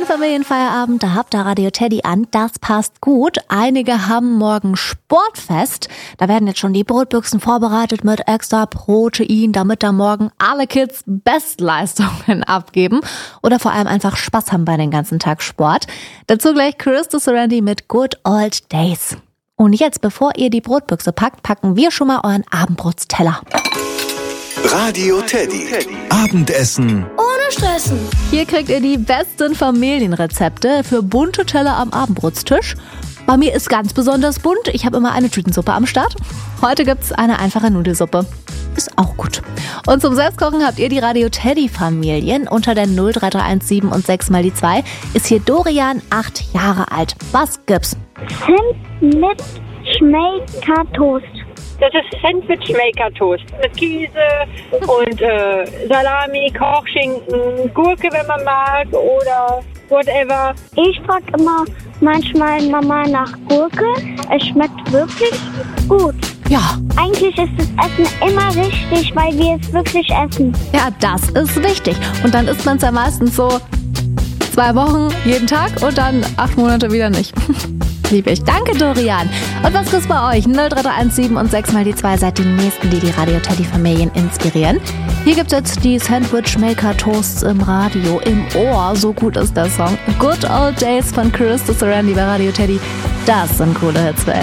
Familienfeierabend, da habt ihr Radio Teddy an, das passt gut. Einige haben morgen Sportfest. Da werden jetzt schon die Brotbüchsen vorbereitet mit extra Protein, damit da morgen alle Kids Bestleistungen abgeben oder vor allem einfach Spaß haben bei den ganzen Tag Sport. Dazu gleich Crystal Serenity mit Good Old Days. Und jetzt, bevor ihr die Brotbüchse packt, packen wir schon mal euren Abendbrotsteller. Radio Teddy. Abendessen ohne Stressen. Hier kriegt ihr die besten Familienrezepte für bunte Teller am Abendbrotstisch. Bei mir ist ganz besonders bunt. Ich habe immer eine Tütensuppe am Start. Heute gibt's eine einfache Nudelsuppe. Ist auch gut. Und zum Selbstkochen habt ihr die Radio Teddy Familien. Unter der 03317 und 6 mal die 2 ist hier Dorian, 8 Jahre alt. Was gibt's? Zimt mit Schmelkertoast. Das ist Sandwich-Maker-Toast mit Käse und Salami, Kochschinken, Gurke, wenn man mag, oder whatever. Ich frage immer manchmal Mama nach Gurke. Es schmeckt wirklich gut. Ja. Eigentlich ist das Essen immer richtig, weil wir es wirklich essen. Ja, das ist wichtig. Und dann isst man es ja meistens so 2 Wochen jeden Tag und dann 8 Monate wieder nicht. Liebe ich. Danke, Dorian. Und was gibt's bei euch? 03317 und 6 mal die 2 seid die Nächsten, die die Radio Teddy Familien inspirieren. Hier gibt's jetzt die Sandwich Maker Toasts im Radio, im Ohr. So gut ist der Song. Good Old Days von Crystal Serenity bei Radio Teddy. Das sind coole Hits für